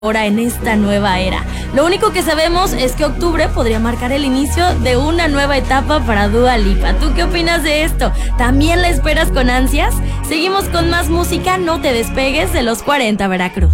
ahora en esta nueva era. Lo único que sabemos es que octubre podría marcar el inicio de una nueva etapa para Dua Lipa. ¿Tú qué opinas de esto? ¿También la esperas con ansias? Seguimos con más música, no te despegues de los 40 Veracruz.